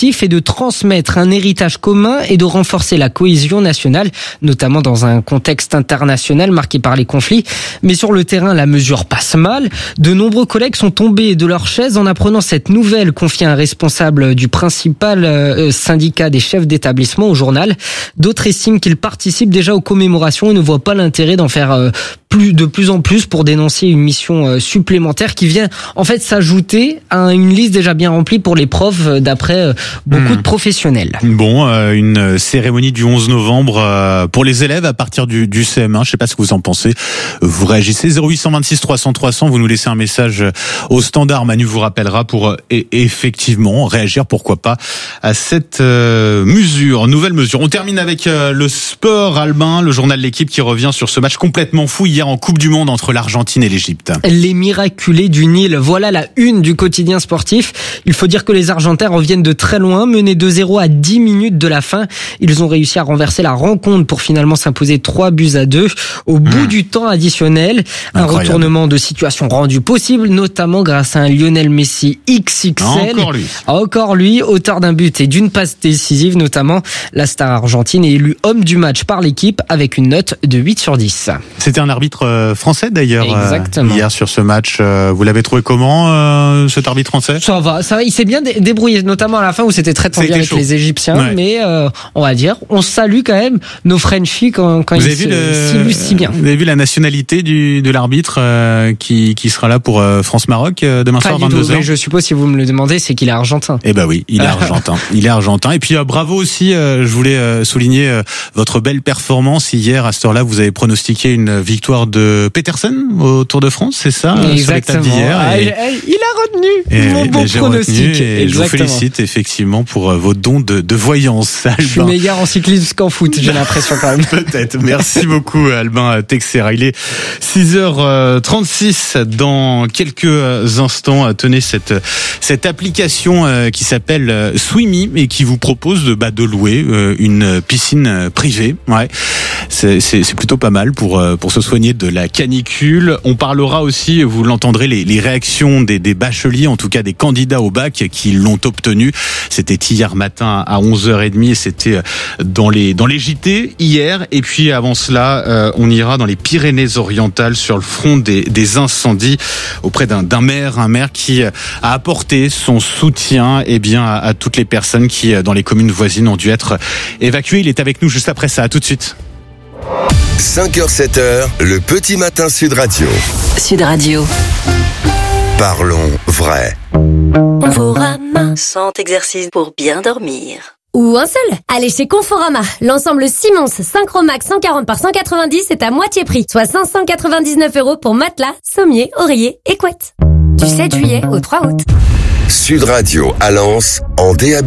l'objectif est de transmettre un héritage commun et de renforcer la cohésion nationale, notamment dans un contexte international marqué par les conflits. Mais sur le terrain, la mesure passe mal. De nombreux collègues sont tombés de leur chaise en apprenant cette nouvelle, confiée à un responsable du principal syndicat des chefs d'établissement au journal. D'autres estiment qu'ils participent déjà aux commémorations et ne voient pas l'intérêt d'en faire de plus en plus pour dénoncer une mission supplémentaire qui vient en fait s'ajouter à une liste déjà bien remplie pour les profs d'après beaucoup de professionnels. Bon, une cérémonie du 11 novembre pour les élèves à partir du CM1. Je sais pas ce que vous en pensez. Vous réagissez 0826 300 300. Vous nous laissez un message au standard. Manu vous rappellera pour effectivement réagir, pourquoi pas, à cette nouvelle mesure. On termine avec le sport. Albin, le journal de l'équipe qui revient sur ce match complètement fou hier en Coupe du Monde entre l'Argentine et l'Égypte. Les miraculés du Nil, voilà la une du quotidien sportif. Il faut dire que les Argentins reviennent de très loin, menés 2-0 à 10 minutes de la fin. Ils ont réussi à renverser la rencontre pour finalement s'imposer 3-2 au bout du temps additionnel. Un retournement de situation rendu possible, notamment grâce à un Lionel Messi XXL. Encore lui, auteur d'un but et d'une passe décisive notamment. La star argentine est élue homme du match par l'équipe avec une note de 8/10. C'était un arbitre français d'ailleurs hier sur ce match. Vous l'avez trouvé comment, cet arbitre français ? Ça va, il s'est bien débrouillé, notamment à la fin où c'était très tendu avec les Égyptiens, mais on va dire, on salue quand même nos Frenchies quand ils s'illustrent si bien. Vous avez vu la nationalité de l'arbitre qui sera là pour France-Maroc demain soir 22h. Mais je suppose, si vous me le demandez, c'est qu'il est argentin. Eh ben oui, il est argentin. Il est argentin. Et puis bravo aussi, je voulais souligner votre belle performance hier. À cette heure-là, vous avez pronostiqué une victoire de Petersen au Tour de France, c'est ça? Exactement. Sur d'hier. Il a retenu mon bon pronostic. Et je vous félicite effectivement pour vos dons de voyance, Albin. Je suis meilleur en cyclisme qu'en foot, j'ai l'impression quand même. Peut-être. Merci beaucoup, Albin Texera. Il est 6h36. Dans quelques instants, tenez cette application qui s'appelle Swimmy et qui vous propose de louer une piscine privée. Ouais. C'est plutôt pas mal pour se soigner de la canicule. On parlera aussi, vous l'entendrez, les réactions des bacheliers, en tout cas des candidats au bac qui l'ont obtenu. C'était hier matin à 11h30 et c'était dans les JT hier. Et puis avant cela, on ira dans les Pyrénées-Orientales sur le front des incendies auprès d'un maire, qui a apporté son soutien à toutes les personnes qui, dans les communes voisines, ont dû être évacuées. Il est avec nous juste après ça. À tout de suite. 5h, 7h, le petit matin Sud Radio. Sud Radio. Parlons vrai. Conforama. 100 exercices pour bien dormir. Ou un seul. Allez chez Conforama. L'ensemble Simons Synchromax 140 par 190 est à moitié prix. Soit 599 € pour matelas, sommier, oreiller et couette. Du 7 juillet au 3 août. Sud Radio à Lens en DAB+.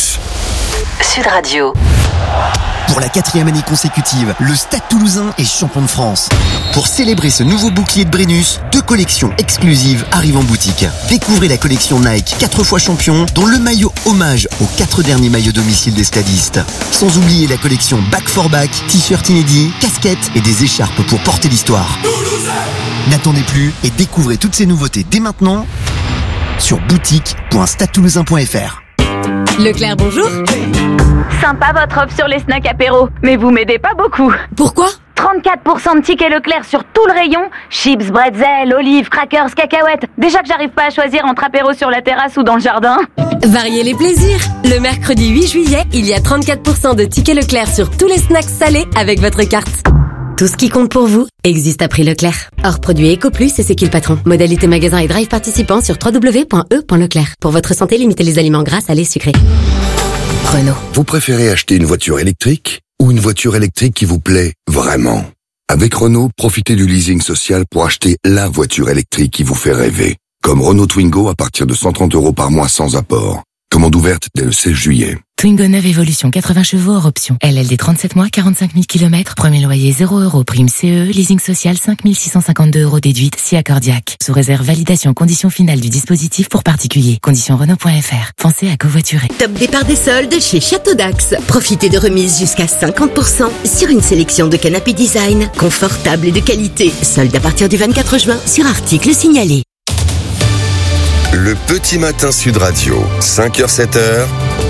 Sud Radio. Pour la 4e année consécutive, le Stade Toulousain est champion de France. Pour célébrer ce nouveau bouclier de Brennus, 2 collections exclusives arrivent en boutique. Découvrez la collection Nike 4 fois champion, dont le maillot hommage aux 4 derniers maillots domicile des stadistes. Sans oublier la collection Back for Back, t-shirt inédits, casquettes et des écharpes pour porter l'histoire. N'attendez plus et découvrez toutes ces nouveautés dès maintenant sur boutique.stadetoulousain.fr. Leclerc, bonjour. Sympa votre offre sur les snacks apéro, mais vous m'aidez pas beaucoup. Pourquoi ? 34% de tickets Leclerc sur tout le rayon. Chips, bretzel, olives, crackers, cacahuètes. Déjà que j'arrive pas à choisir entre apéro sur la terrasse ou dans le jardin. Variez les plaisirs. Le mercredi 8 juillet, il y a 34% de tickets Leclerc sur tous les snacks salés avec votre carte. Tout ce qui compte pour vous existe à prix Leclerc. Hors produit EcoPlus et c'est qui le patron. Modalité magasin et drive participant sur www.e.leclerc. Pour votre santé, limitez les aliments gras, salés, sucrés. Renault. Vous préférez acheter une voiture électrique ou une voiture électrique qui vous plaît vraiment? Avec Renault, profitez du leasing social pour acheter la voiture électrique qui vous fait rêver. Comme Renault Twingo à partir de 130 € par mois sans apport. Commande ouverte dès le 16 juillet. Twingo 9 Evolution, 80 chevaux hors option. LLD 37 mois, 45 000 km. Premier loyer 0 €. Prime CE. Leasing social 5 652 € déduite si accordiaque. Sous réserve validation conditions finales du dispositif pour particuliers. Conditions Renault.fr. Pensez à covoiturer. Top départ des soldes chez Château d'Axe. Profitez de remises jusqu'à 50% sur une sélection de canapés design, confortables et de qualité. Soldes à partir du 24 juin sur articles signalés. Le petit matin Sud Radio, 5h, 7h.